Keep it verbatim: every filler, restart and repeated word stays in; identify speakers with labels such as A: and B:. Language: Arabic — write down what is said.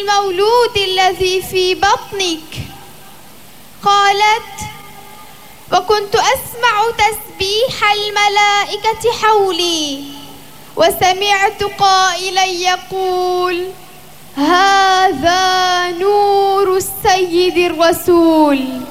A: المولود الذي في بطنك. قالت: وكنت أسمع تسبيح الملائكة حولي، وسمعت قائلا يقول: هذا نور السيد الرسول.